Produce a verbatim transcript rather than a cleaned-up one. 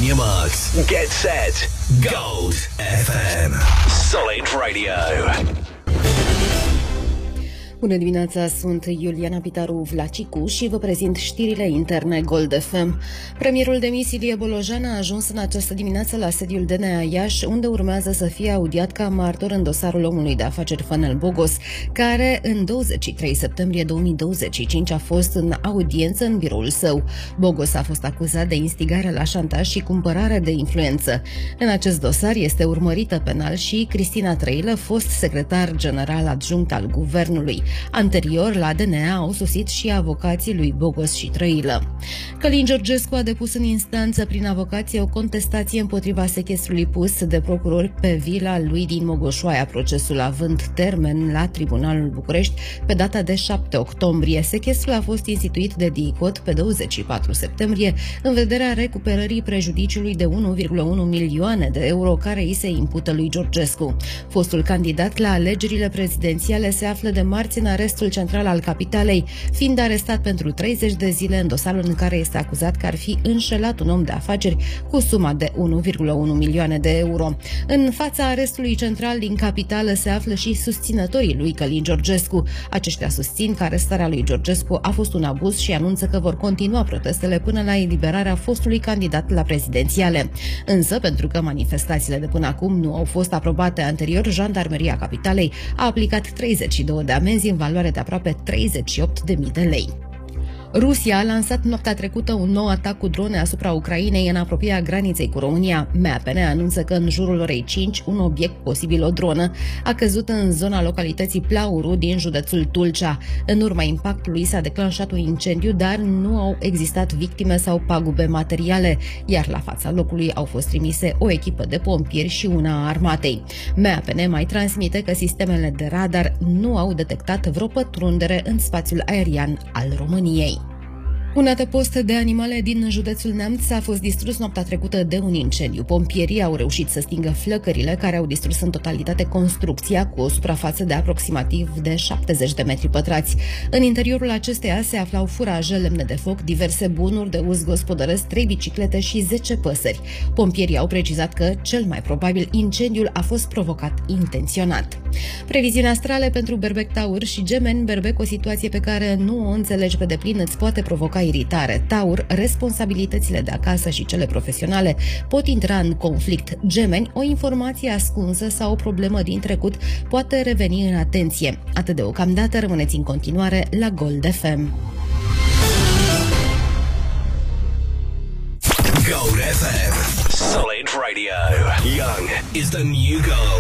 On your marks, get set, Gold F M. Solid Radio. Bună dimineața, sunt Iuliana Pitaru Vlacicu și vă prezint știrile interne Gold F M. Premierul demis Ilie Bolojan a ajuns în această dimineață la sediul D N A Iași, unde urmează să fie audiat ca martor în dosarul omului de afaceri Fănel Bogos, care în douăzeci și trei septembrie două mii douăzeci și cinci a fost în audiență în biroul său. Bogos a fost acuzat de instigare la șantaj și cumpărare de influență. În acest dosar este urmărită penal și Cristina Trăilă, fost secretar general adjunct al guvernului. Anterior, la D N A au sosit și avocații lui Bogos și Trăilă. Călin Georgescu a depus în instanță prin avocație o contestație împotriva sechestrului pus de procurori pe vila lui din Mogoșoaia, procesul având termen la Tribunalul București pe data de șapte octombrie. Sechestrul a fost instituit de DICOT pe douăzeci și patru septembrie în vederea recuperării prejudiciului de unu virgulă unu milioane de euro care îi se impută lui Georgescu. Fostul candidat la alegerile prezidențiale se află de marți în arestul central al capitalei, fiind arestat pentru treizeci de zile în dosarul în care este acuzat că ar fi înșelat un om de afaceri cu suma de unu virgulă unu milioane de euro. În fața arestului central din capitală se află și susținătorii lui Călin Georgescu. Aceștia susțin că arestarea lui Georgescu a fost un abuz și anunță că vor continua protestele până la eliberarea fostului candidat la prezidențiale. Însă, pentru că manifestațiile de până acum nu au fost aprobate anterior, Jandarmeria Capitalei a aplicat treizeci și două de amenzi în valoare de aproape treizeci și opt de mii de lei. Rusia a lansat noaptea trecută un nou atac cu drone asupra Ucrainei în apropierea graniței cu România. M A P N anunță că în jurul orei cinci, un obiect, posibil o dronă, a căzut în zona localității Plauru din județul Tulcea. În urma impactului s-a declanșat un incendiu, dar nu au existat victime sau pagube materiale, iar la fața locului au fost trimise o echipă de pompieri și una a armatei. M A P N mai transmite că sistemele de radar nu au detectat vreo pătrundere în spațiul aerian al României. Un adăpost de animale din județul Neamț a fost distrus noaptea trecută de un incendiu. Pompierii au reușit să stingă flăcările care au distrus în totalitate construcția cu o suprafață de aproximativ de șaptezeci de metri pătrați. În interiorul acesteia se aflau furaje, lemne de foc, diverse bunuri de uz gospodăresc, trei biciclete și zece păsări. Pompierii au precizat că, cel mai probabil, incendiul a fost provocat intenționat. Previziuni astrale pentru Berbec, Taur și Gemeni. Berbec, o situație pe care nu o înțelegi pe deplin îți poate provoca iritare. Taur, responsabilitățile de acasă și cele profesionale pot intra în conflict. Gemeni, o informație ascunsă sau o problemă din trecut poate reveni în atenție. Atât deocamdată, rămâneți în continuare la Gold F M. Gold F M. Solid Radio. Young is the new gold.